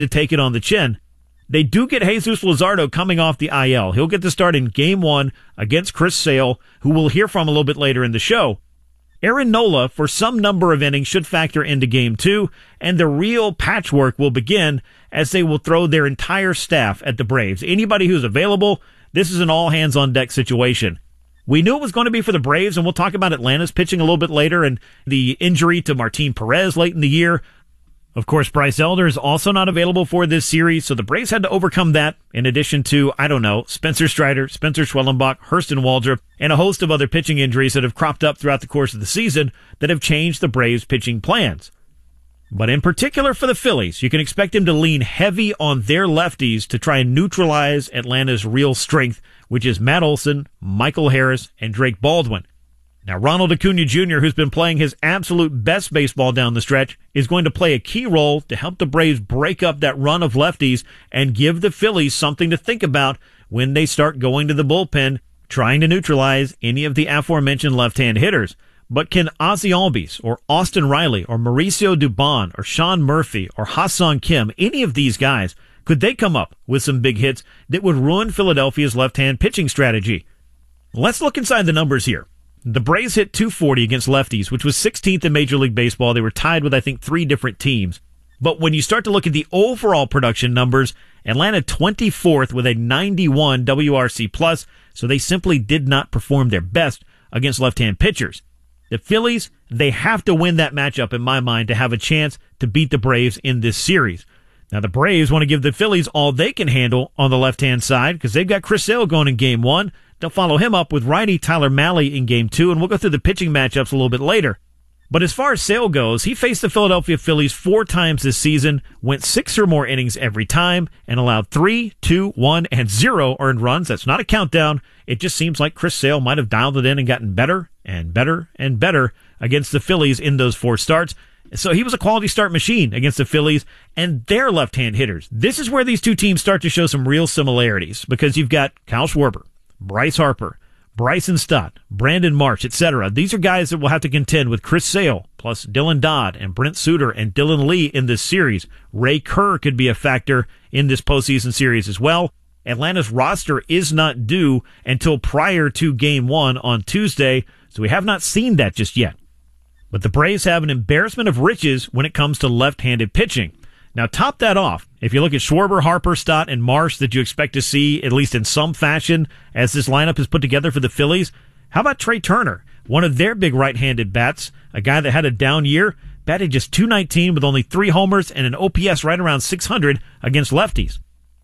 to take it on the chin. They do get Jesus Luzardo coming off the IL. He'll get to start in Game 1 against Chris Sale, who we'll hear from a little bit later in the show. Aaron Nola, for some number of innings, should factor into Game 2, and the real patchwork will begin as they will throw their entire staff at the Braves. Anybody who's available, this is an all-hands-on-deck situation. We knew it was going to be for the Braves, and we'll talk about Atlanta's pitching a little bit later and the injury to Martin Perez late in the year. Of course, Bryce Elder is also not available for this series, so the Braves had to overcome that in addition to, Spencer Strider, Spencer Schwellenbach, Hurston Waldrop, and a host of other pitching injuries that have cropped up throughout the course of the season that have changed the Braves' pitching plans. But in particular for the Phillies, you can expect them to lean heavy on their lefties to try and neutralize Atlanta's real strength, which is Matt Olson, Michael Harris, and Drake Baldwin. Now, Ronald Acuna Jr., who's been playing his absolute best baseball down the stretch, is going to play a key role to help the Braves break up that run of lefties and give the Phillies something to think about when they start going to the bullpen, trying to neutralize any of the aforementioned left-hand hitters. But can Ozzie Albies or Austin Riley or Mauricio Dubon or Sean Murphy or Ha-Seong Kim, any of these guys, could they come up with some big hits that would ruin Philadelphia's left-hand pitching strategy? Let's look inside the numbers here. The Braves hit .240 against lefties, which was 16th in Major League Baseball. They were tied with, 3 different teams. But when you start to look at the overall production numbers, Atlanta 24th with a 91 WRC+, so they simply did not perform their best against left-hand pitchers. The Phillies, they have to win that matchup, in my mind, to have a chance to beat the Braves in this series. Now, the Braves want to give the Phillies all they can handle on the left-hand side because they've got Chris Sale going in Game 1. They'll follow him up with righty Tyler Mahle in Game 2, and we'll go through the pitching matchups a little bit later. But as far as Sale goes, he faced the Philadelphia Phillies 4 times this season, went 6 or more innings every time, and allowed 3, 2, 1, and 0 earned runs. That's not a countdown. It just seems like Chris Sale might have dialed it in and gotten better and better and better against the Phillies in those 4 starts. So he was a quality start machine against the Phillies and their left-hand hitters. This is where these two teams start to show some real similarities because you've got Kyle Schwarber, Bryce Harper, Bryson Stott, Brandon Marsh, etc. These are guys that will have to contend with Chris Sale, plus Dylan Dodd and Brent Suter and Dylan Lee in this series. Ray Kerr could be a factor in this postseason series as well. Atlanta's roster is not due until prior to Game 1 on Tuesday, so we have not seen that just yet. But the Braves have an embarrassment of riches when it comes to left-handed pitching. Now, top that off. If you look at Schwarber, Harper, Stott, and Marsh that you expect to see, at least in some fashion, as this lineup is put together for the Phillies, how about Trey Turner, one of their big right-handed bats, a guy that had a down year, batted just .219 with only 3 homers and an OPS right around 600 against lefties.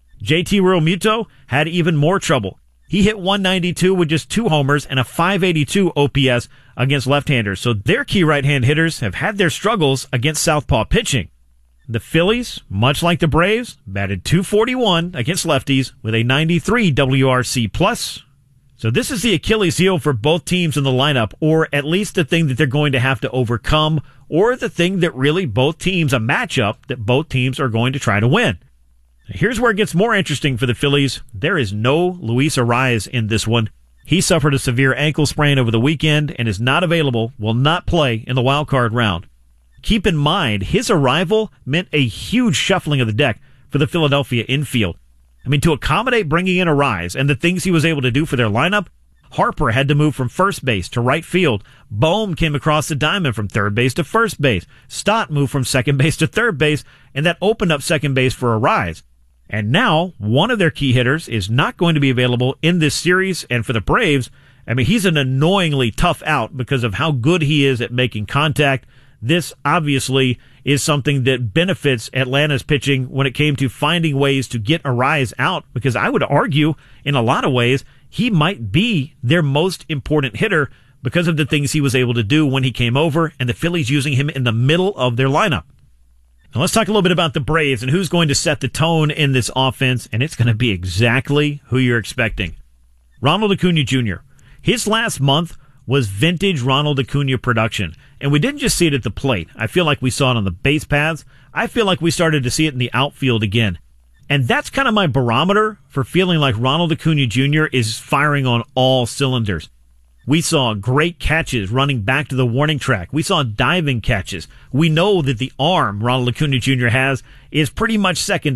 JT Realmuto had even more trouble. He hit .192 with just 2 homers and a .582 OPS against left-handers, so their key right-hand hitters have had their struggles against southpaw pitching. The Phillies, much like the Braves, batted .241 against lefties with a 93 WRC+. So this is the Achilles heel for both teams in the lineup, or at least the thing that they're going to have to overcome, or the thing that really a matchup that both teams are going to try to win. Here's where it gets more interesting for the Phillies. There is no Luis Arraez in this one. He suffered a severe ankle sprain over the weekend and is not available, will not play in the wild card round. Keep in mind, his arrival meant a huge shuffling of the deck for the Philadelphia infield. I mean, to accommodate bringing in Arraez and the things he was able to do for their lineup, Harper had to move from first base to right field. Bohm came across the diamond from third base to first base. Stott moved from second base to third base, and that opened up second base for Arraez. And now, one of their key hitters is not going to be available in this series, and for the Braves, I mean, he's an annoyingly tough out because of how good he is at making contact. This obviously is something that benefits Atlanta's pitching when it came to finding ways to get Arraez out, because I would argue in a lot of ways he might be their most important hitter because of the things he was able to do when he came over and the Phillies using him in the middle of their lineup. Now let's talk a little bit about the Braves and who's going to set the tone in this offense, and it's going to be exactly who you're expecting. Ronald Acuna Jr. His last month was vintage Ronald Acuna production. And we didn't just see it at the plate. I feel like we saw it on the base paths. I feel like we started to see it in the outfield again. And that's kind of my barometer for feeling like Ronald Acuna Jr. is firing on all cylinders. We saw great catches running back to the warning track. We saw diving catches. We know that the arm Ronald Acuna Jr. has is pretty much second